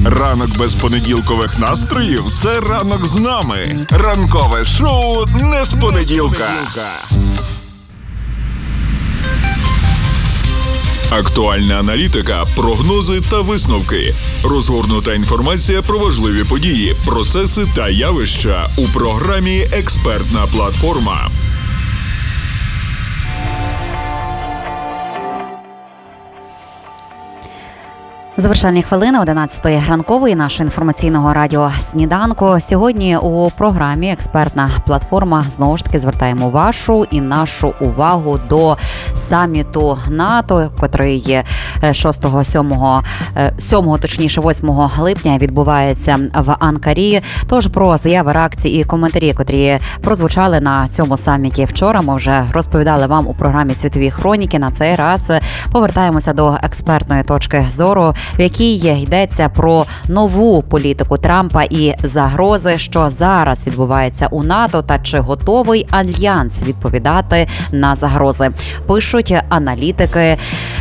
Ранок без понеділкових настроїв – це ранок з нами. Ранкове шоу «Не з понеділка». Актуальна аналітика, прогнози та висновки. Розгорнута інформація про важливі події, процеси та явища у програмі «Експертна платформа». Завершальні хвилини 11-ї ранкової нашого інформаційного радіо «Сніданку». Сьогодні у програмі «Експертна платформа» знову ж таки звертаємо вашу і нашу увагу до саміту НАТО, котрий 8 липня відбувається в Анкарі. Тож про заяви, реакції і коментарі, котрі прозвучали на цьому саміті вчора, ми вже розповідали вам у програмі «Світові хроніки». На цей раз повертаємося до експертної точки зору, в якій йдеться про нову політику Трампа і загрози, що зараз відбувається у НАТО, та чи готовий альянс відповідати на загрози. Пишуть аналітики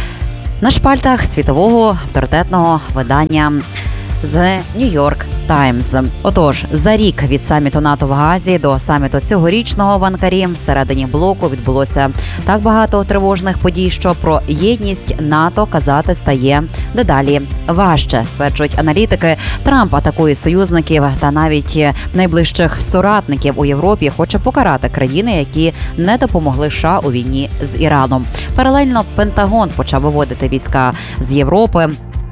на шпальтах світового авторитетного видання The New York Times. Отож, за рік від саміту НАТО в Гаазі до саміту цьогорічного в Анкарі всередині блоку відбулося так багато тривожних подій, що про єдність НАТО казати стає дедалі важче, стверджують аналітики. Трамп атакує союзників та навіть найближчих соратників у Європі, хоче покарати країни, які не допомогли США у війні з Іраном. Паралельно Пентагон почав виводити війська з Європи.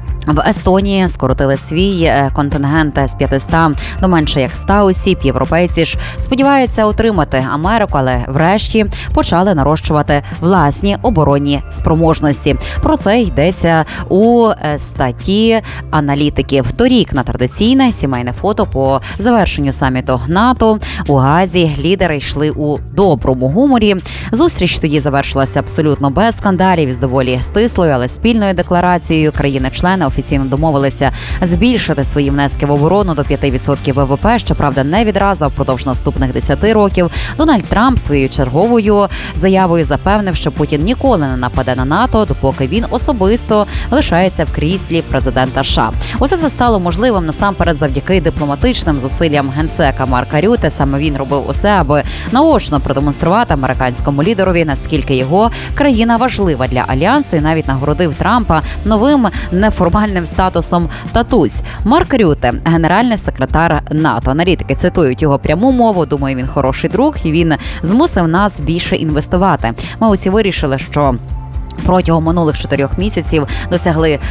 В Естонії скоротили свій контингент з 500 до менше як 100 осіб. Європейці ж сподіваються утримати Америку, але врешті почали нарощувати власні оборонні спроможності. Про це йдеться у статті аналітиків. Торік на традиційне сімейне фото по завершенню саміту НАТО у Гаазі лідери йшли у доброму гуморі. Зустріч тоді завершилася абсолютно без скандалів, з доволі стислою, але спільною декларацією. Країни-члени офіційно домовилися збільшити свої внески в оборону до 5% ВВП. Щоправда, не відразу, а впродовж наступних 10 років. Дональд Трамп своєю черговою заявою запевнив, що Путін ніколи не нападе на НАТО, допоки він особисто лишається в кріслі президента США. Усе це стало можливим насамперед завдяки дипломатичним зусиллям генсека Марка Рюте. Саме він робив усе, аби наочно продемонструвати американському лідерові, наскільки його країна важлива для альянсу, і навіть нагородив Трампа новим неформальним статусом «татусь». Марк Рюте, генеральний секретар НАТО. Аналітики цитують його пряму мову. Думаю, він хороший друг і він змусив нас більше інвестувати. Ми усі вирішили, що протягом минулих 4 місяців досягли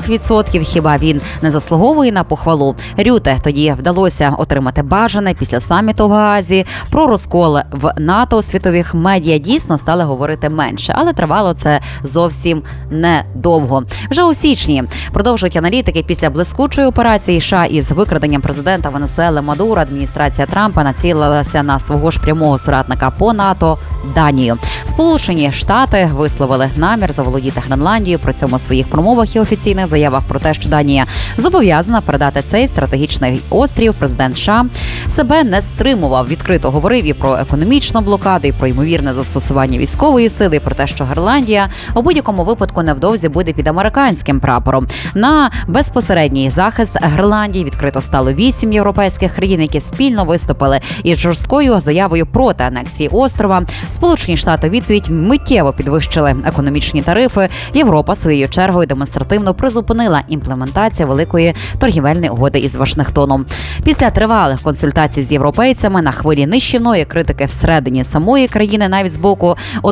2%. Хіба він не заслуговує на похвалу? Рюте тоді вдалося отримати бажане після саміту в Гаазі. Про розкол в НАТО у світових медіа дійсно стали говорити менше, але тривало це зовсім недовго. Вже у січні, продовжують аналітики, після блискучої операції США із викраденням президента Венесуели Мадуро, адміністрація Трампа націлилася на свого ж прямого соратника по НАТО Данію. Сполучені Штати висловили намір заволодіти Гренландією. При цьому у своїх промовах і офіційних заявах про те, що Данія зобов'язана передати цей стратегічний острів, президент США себе не стримував. Відкрито говорив і про економічну блокаду, і про ймовірне застосування військової сили, і про те, що Гренландія у будь-якому випадку невдовзі буде під американським прапором. На безпосередній захист Гренландії відкрито стало 8 європейських країн, які спільно виступили із жорсткою заявою проти анексії острова. Сполучені Штати відповідь миттєво підвищили економічні тарифи. Європа своєю чергою демонстративно призупинила імплементацію великої торгівельної угоди із Вашингтоном. Після тривалих консультацій з європейцями на хвилі нищівної критики всередині самої країни, навіть з боку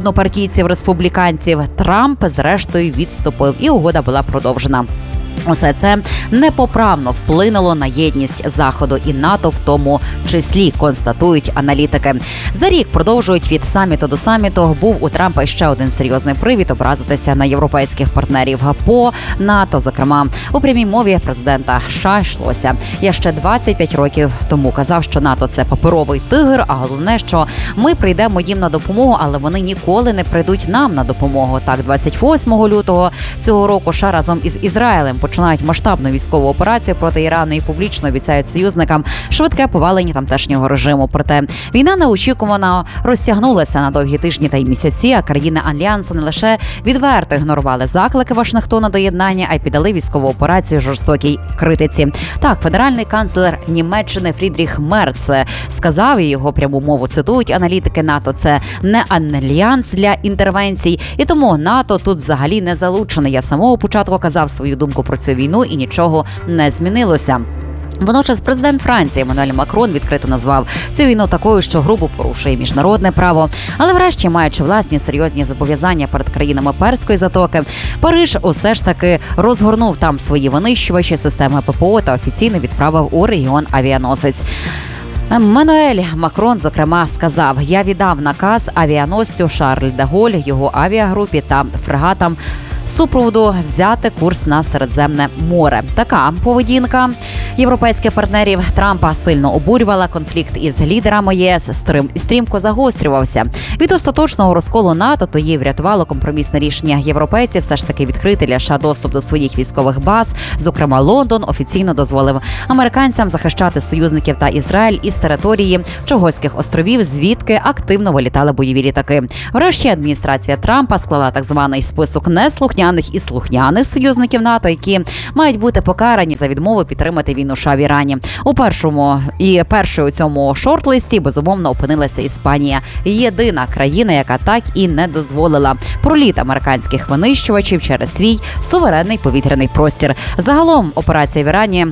однопартійців-республіканців, Трамп зрештою відступив і угода була продовжена. Усе це непоправно вплинуло на єдність Заходу і НАТО в тому числі, констатують аналітики. За рік, продовжують, від саміту до саміту, був у Трампа ще один серйозний привід образитися на європейських партнерів по НАТО. Зокрема, у прямій мові президента США йшлося: «Я ще 25 років тому казав, що НАТО – це паперовий тигр, а головне, що ми прийдемо їм на допомогу, але вони ніколи не прийдуть нам на допомогу». Так, 28 лютого цього року США разом із Ізраїлем почали розпочинають масштабну військову операцію проти Ірану і публічно обіцяють союзникам швидке повалення тамтешнього режиму. Проте війна неочікувано розтягнулася на довгі тижні та й місяці, а країни Альянсу не лише відверто ігнорували заклики Вашингтона до єднання, а й піддали військову операцію жорстокій критиці. Так, федеральний канцлер Німеччини Фрідріх Мерц сказав, і його пряму мову цитують аналітики НАТО, це не альянс для інтервенцій, і тому НАТО тут взагалі не залучений. Я з самого початку казав свою думку про цю війну, і нічого не змінилося. Водночас президент Франції Еммануель Макрон відкрито назвав цю війну такою, що грубо порушує міжнародне право. Але врешті, маючи власні серйозні зобов'язання перед країнами Перської затоки, Париж усе ж таки розгорнув там свої винищувачі, системи ППО та офіційно відправив у регіон авіаносець. Еммануель Макрон, зокрема, сказав: «Я віддав наказ авіаносцю Шарль де Голь, його авіагрупі та фрегатам супроводу взяти курс на Середземне море». Така поведінка європейських партнерів Трампа сильно обурювала. Конфлікт із лідерами ЄС стрімко загострювався. Від остаточного розколу НАТО тоді врятувало компромісне рішення європейців все ж таки відкрити для США доступ до своїх військових баз. Зокрема, Лондон офіційно дозволив американцям захищати союзників та Ізраїль із території Чогоських островів, звідки активно вилітали бойові літаки. Врешті адміністрація Трампа склала так званий список неслухняних і слухняних союзників НАТО, які мають бути покарані за відмову підтримати війну США в Ірані. Першою у цьому шорт-листі, безумовно, опинилася Іспанія. Єдина країна, яка так і не дозволила проліт американських винищувачів через свій суверенний повітряний простір. Загалом операція в Ірані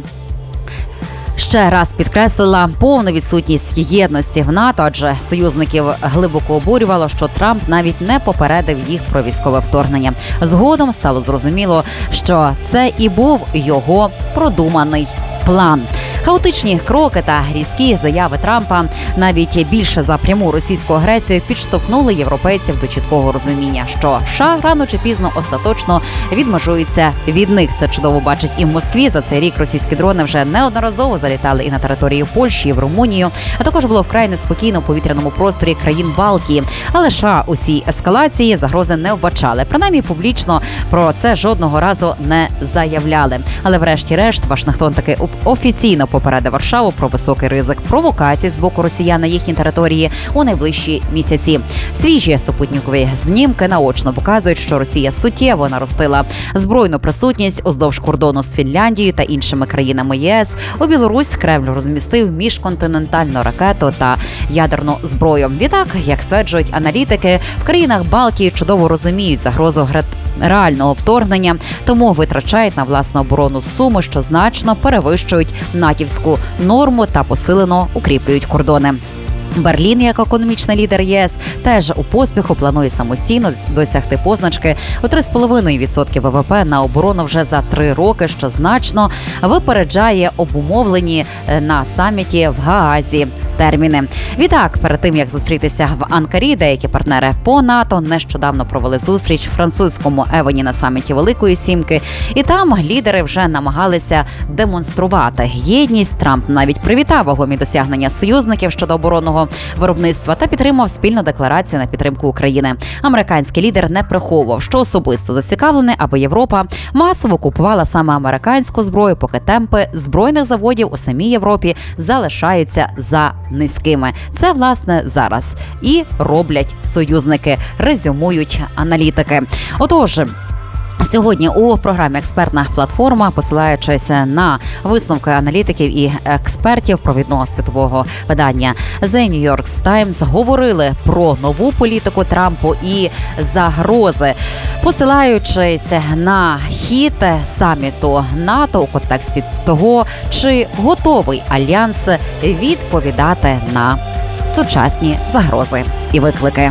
ще раз підкреслила повну відсутність єдності в НАТО, адже союзників глибоко обурювало, що Трамп навіть не попередив їх про військове вторгнення. Згодом стало зрозуміло, що це і був його продуманий план. Хаотичні кроки та різкі заяви Трампа, навіть більше за пряму російську агресію, підштовхнули європейців до чіткого розуміння, що США рано чи пізно остаточно відмежується від них. Це чудово бачить і в Москві. За цей рік російські дрони вже неодноразово залітали і на територію Польщі, і в Румунію, а також було вкрай неспокійно у повітряному просторі країн Балтії. Але США у цій ескалації загрози не вбачали. Принаймні публічно про це жодного разу не заявляли. Але врешті-решт Вашингтон таки офіційно попередив Варшаву про високий ризик провокацій з боку росіян на їхній території у найближчі місяці. Свіжі супутникові знімки наочно показують, що Росія суттєво наростила збройну присутність уздовж кордону з Фінляндією та іншими країнами ЄС. У Білорусь Кремль розмістив міжконтинентальну ракету та ядерну зброю. Відтак, як стверджують аналітики, в країнах Балтії чудово розуміють загрозу реального вторгнення, тому витрачають на власну оборону суми, що значно перевищують натівську норму та посилено укріплюють кордони. Берлін, як економічний лідер ЄС, теж у поспіху планує самостійно досягти позначки у 3,5% ВВП на оборону вже за 3 роки, що значно випереджає обумовлені на саміті в Гаазі терміни. Відтак, перед тим, як зустрітися в Анкарі, деякі партнери по НАТО нещодавно провели зустріч в французькому Евені на саміті Великої Сімки. І там лідери вже намагалися демонструвати єдність. Трамп навіть привітав вагомі досягнення союзників щодо оборонного виробництва та підтримав спільну декларацію на підтримку України. Американський лідер не приховував, що особисто зацікавлений, аби Європа масово купувала саме американську зброю, поки темпи збройних заводів у самій Європі залишаються за низькими. Це, власне, зараз і роблять союзники, резюмують аналітики. Отож, сьогодні у програмі «Експертна платформа», посилаючись на висновки аналітиків і експертів провідного світового видання The New York Times, говорили про нову політику Трампу і загрози, посилаючись на хід саміту НАТО у контексті того, чи готовий альянс відповідати на сучасні загрози і виклики.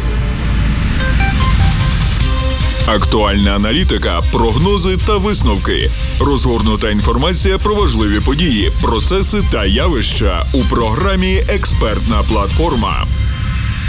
Актуальна аналітика, прогнози та висновки. Розгорнута інформація про важливі події, процеси та явища у програмі «Експертна платформа».